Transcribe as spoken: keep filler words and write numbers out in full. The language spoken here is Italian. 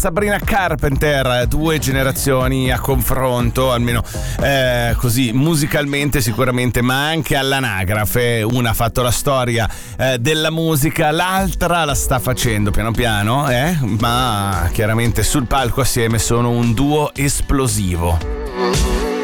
Sabrina Carpenter, due generazioni a confronto, almeno eh, così musicalmente sicuramente, ma anche all'anagrafe. Una ha fatto la storia eh, della musica, l'altra la sta facendo piano piano, eh? Ma chiaramente sul palco assieme sono un duo esplosivo.